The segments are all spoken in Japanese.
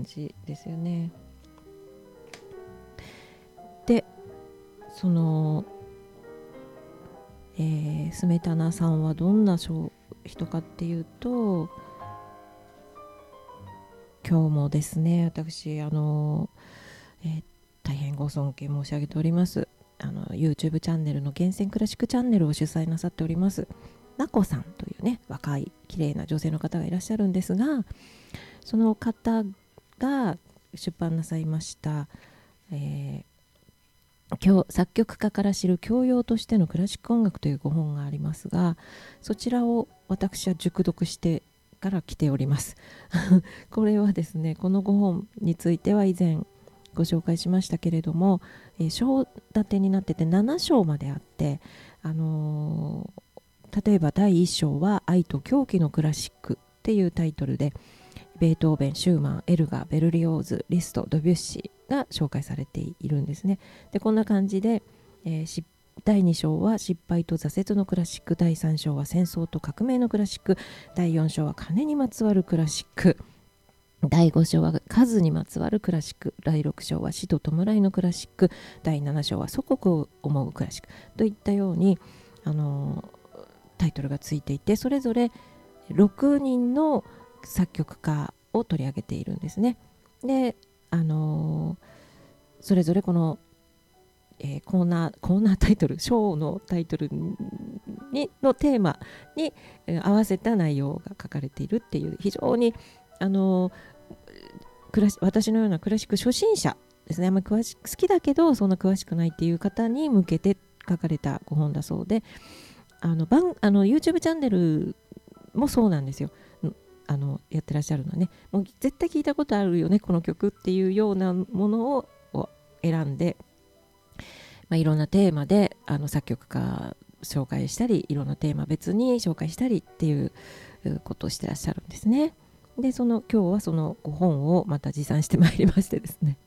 じですよね。でその、スメタナさんはどんな人かっていうと、今日もですね、私大変ご尊敬申し上げております。YouTube チャンネルの厳選クラシックチャンネルを主催なさっておりますなこさんというね、若い綺麗な女性の方がいらっしゃるんですが、その方が出版なさいました、作曲家から知る教養としてのクラシック音楽というご本がありますが、そちらを私は熟読してから来ておりますこれはですね、このご本については以前ご紹介しましたけれども、章立てになってて7章まであって、例えば第1章は愛と狂気のクラシックっていうタイトルで、ベートーベン、シューマン、エルガー、ベルリオーズ、リスト、ドビュッシーが紹介されているんですね。でこんな感じで、第2章は失敗と挫折のクラシック、第3章は戦争と革命のクラシック、第4章は金にまつわるクラシック、第5章は数にまつわるクラシック、第6章は死と弔いのクラシック、第7章は祖国を思うクラシックといったように、タイトルがついていて、それぞれ6人の作曲家を取り上げているんですね。で、それぞれこの、コーナータイトル、章のタイトルのテーマに合わせた内容が書かれているっていう、非常に私のようなクラシック初心者ですね、あんまり好きだけどそんな詳しくないっていう方に向けて書かれたご本だそうで、YouTube チャンネルもそうなんですよ。やってらっしゃるのはね、もう絶対聞いたことあるよねこの曲っていうようなものを選んで、いろんなテーマで作曲家紹介したり、いろんなテーマ別に紹介したりっていうことをしてらっしゃるんですね。で今日はその5本をまた持参してまいりましてですね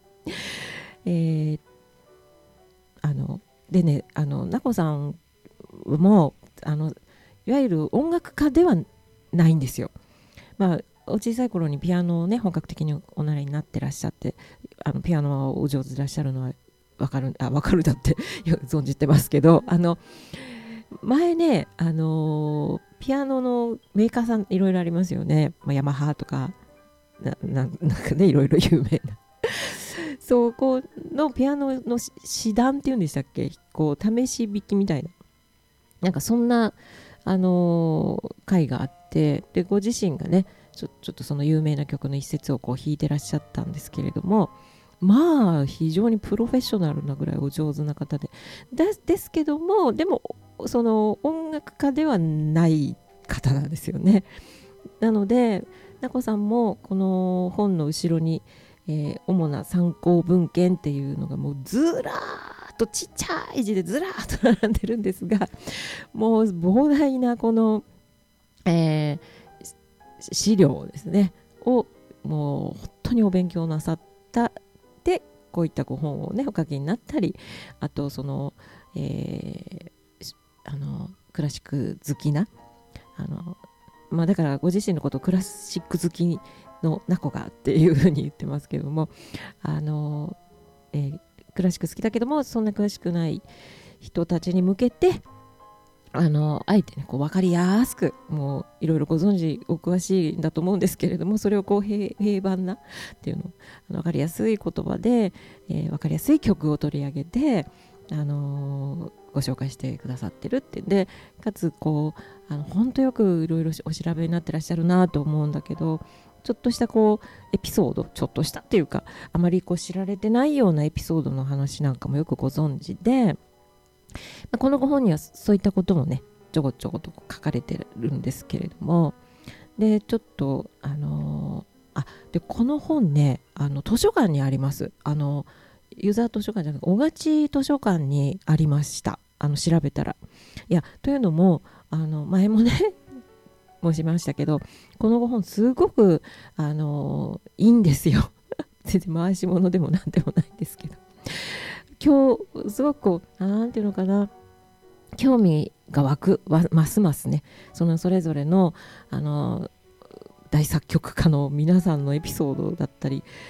でね、なこさんもいわゆる音楽家ではないんですよ。お小さい頃にピアノをね本格的にお習いになってらっしゃって、ピアノはお上手でいらっしゃるのは分かるだって存じてますけど、前ね、ピアノのメーカーさんいろいろありますよね。ヤマハとかなんかね、いろいろ有名なそこのピアノの試弾っていうんでしたっけ、こう試し弾きみたいな、なんかそんな会があって、でご自身がねちょっとその有名な曲の一節をこう弾いてらっしゃったんですけれども、非常にプロフェッショナルなぐらいお上手な方ですけども、でもその音楽家ではない方なんですよね。なのでなこさんもこの本の後ろに、主な参考文献っていうのがもうずらーっとちっちゃい字でずらーっと並んでるんですが、もう膨大なこの、資料ですねをもう本当にお勉強なさったで、こういったご本をねお書きになったり、あとその、クラシック好きなだからご自身のことをクラシック好きのナコがっていうふうに言ってますけども、クラシック好きだけどもそんな詳しくない人たちに向けてあえてねこう分かりやすく、もういろいろご存知お詳しいんだと思うんですけれども、それをこう平板なっていうのを分かりやすい言葉で、分かりやすい曲を取り上げて、ご紹介してくださってるってで、かつこう本当よくいろいろお調べになってらっしゃるなと思うんだけど、ちょっとしたこうエピソード、ちょっとしたっていうかあまりこう知られてないようなエピソードの話なんかもよくご存知で、このご本にはそういったこともねちょこちょこと書かれてるんですけれども、でちょっとでこの本ね図書館にあります。ユーザー図書館じゃなくて小勝図書館にありました。調べたら、いやというのも前もね申しましたけど、このご本すごくいいんですよ全然回し物でもなんでもないんですけど、今日すごくこうなんていうのかな、興味が湧くますますね、それぞれの大作曲家の皆さんのエピソードだったり、